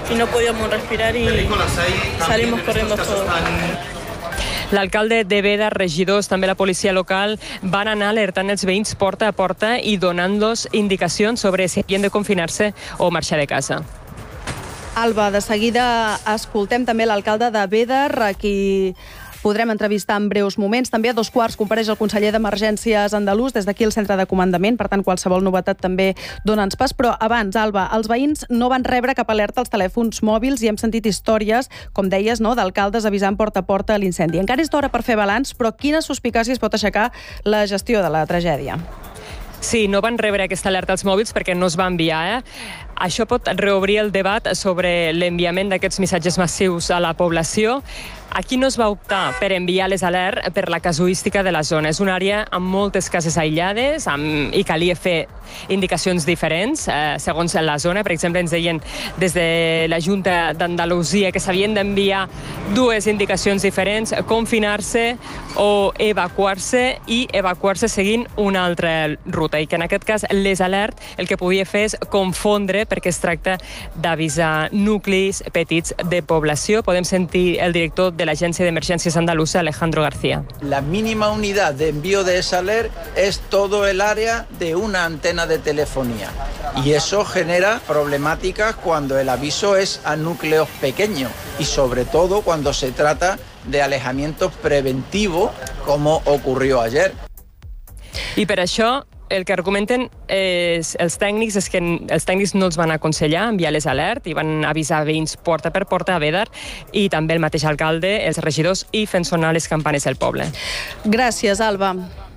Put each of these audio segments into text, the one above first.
y no podíamos respirar y salimos corriendo todos. L'alcalde de Beda, regidors, també la policia local, van anar alertant els veïns porta a porta i donant-los indicacions sobre si havien de confinar-se o marxar de casa. Alba, de seguida escoltem també l'alcalde de Beder, a qui podrem entrevistar en breus moments. També a 2:15 compareix el conseller d'Emergències andalús des d'aquí al centre de comandament, per tant qualsevol novetat també dona'ns pas. Però abans, Alba, els veïns no van rebre cap alerta als telèfons mòbils i hem sentit històries, com deies, no?, d'alcaldes avisant porta a porta l'incendi. Encara és d'hora per fer balanç, però quines suspicàcies pot aixecar la gestió de la tragèdia? Sí, no van rebre aquesta alerta als mòbils perquè no es va enviar. Això pot reobrir el debat sobre l'enviament d'aquests missatges massius a la població. Aquí no es va optar per enviar les alertes per la casuística de la zona. És una àrea amb moltes cases aïllades i calia fer indicacions diferents segons la zona. Per exemple, ens deien des de la Junta d'Andalusia que s'havien d'enviar dues indicacions diferents, confinar-se o evacuar-se, i evacuar-se seguint una altra ruta, i que en aquest cas les alertes el que podia fer és confondre, perquè es tracta d'avisar nuclis petits de població. Podem sentir el director de l'Agència d'Emergències Andalusa, Alejandro García. La mínima unidad de envío de esa alert es todo el área de una antena de telefonía. Y eso genera problemáticas cuando el aviso es a núcleos pequeños y sobre todo cuando se trata de alejamientos preventivos, como ocurrió ayer. I per això el que argumenten els tècnics és que els tècnics no els van aconsellar enviar les alertes i van avisar veïns porta per porta a Beder, i també el mateix alcalde, els regidors, i fent sonar les campanes del poble. Gràcies, Alba.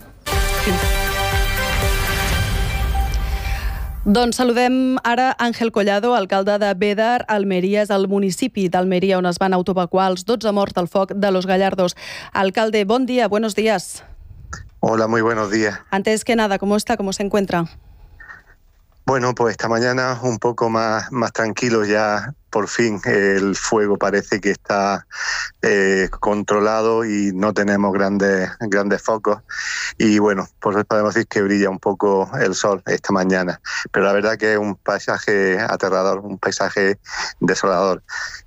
Doncs saludem ara Ángel Collado, alcalde de Beder. Almeria és el municipi d'Almeria on es van autoevacuar els 12 morts del foc de Los Gallardos. Alcalde, bon dia, buenos días. Hola, muy buenos días. Antes que nada, ¿cómo está? ¿Cómo se encuentra? Bueno, pues esta mañana un poco más tranquilo ya. Por fin el fuego parece que está controlado y no tenemos grandes focos. Y bueno, pues podemos decir que brilla un poco el sol esta mañana. Pero la verdad que es un paisaje aterrador, un paisaje desolador.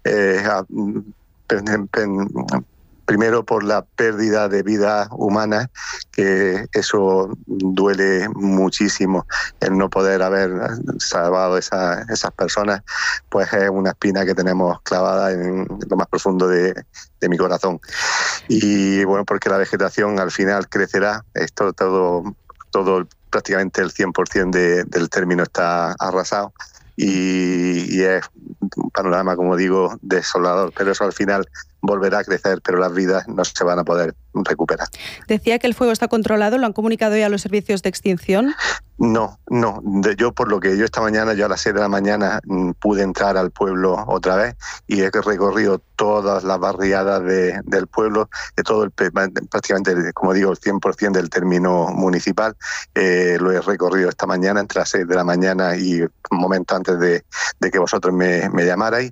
Primero por la pérdida de vidas humanas, que eso duele muchísimo, el no poder haber salvado esas personas, pues es una espina que tenemos clavada en lo más profundo de mi corazón. Y bueno, porque la vegetación al final crecerá, esto todo prácticamente el 100% del término está arrasado. Y es un panorama, como digo, desolador, pero eso al final volverá a crecer, pero las vidas no se van a poder recuperar. Decía que el fuego está controlado, ¿lo han comunicado ya los servicios de extinción? No. Yo por lo que yo esta mañana, yo a las 6 de la mañana pude entrar al pueblo otra vez y he recorrido todas las barriadas del pueblo, de todo prácticamente, como digo, el 100% del término municipal. Lo he recorrido esta mañana entre las 6 de la mañana y un momento antes de que vosotros me llamarais,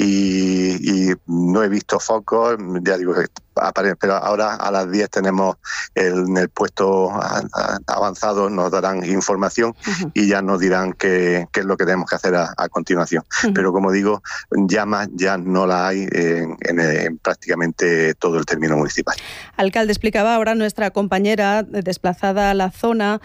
y no he visto focos, ya digo, pero ahora a las 10 tenemos en el puesto avanzado, nos darán información y ya nos dirán qué es lo que tenemos que hacer a continuación. Pero como digo, llamas ya no la hay en prácticamente todo el término municipal. Alcalde, explicaba ahora nuestra compañera desplazada a la zona,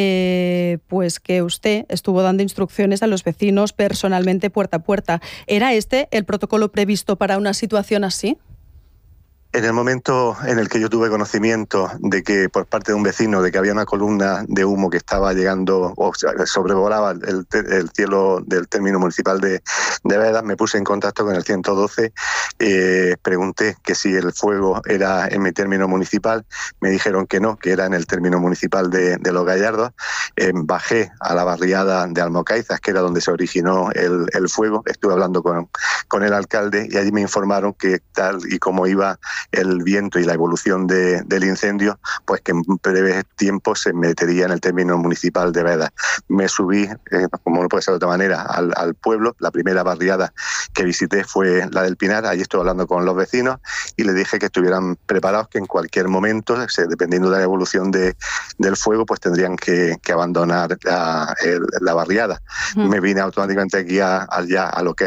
pues que usted estuvo dando instrucciones a los vecinos personalmente puerta a puerta. ¿Era este el protocolo previsto para una situación así? En el momento en el que yo tuve conocimiento de que por parte de un vecino de que había una columna de humo que estaba llegando o sobrevolaba el cielo del término municipal de Beder, me puse en contacto con el 112, pregunté que si el fuego era en mi término municipal, me dijeron que no, que era en el término municipal de Los Gallardos. Bajé a la barriada de Almocaizas, que era donde se originó el fuego, estuve hablando con el alcalde y allí me informaron que tal y como iba el viento y la evolución del incendio, pues que en breve tiempo se metería en el término municipal de Beder. Me subí, como no puede ser de otra manera, al pueblo. La primera barriada que visité fue la del Pinar. Allí estuve hablando con los vecinos y les dije que estuvieran preparados, que en cualquier momento, dependiendo de la evolución del fuego, pues tendrían que abandonar la barriada. Me vine automáticamente aquí a lo que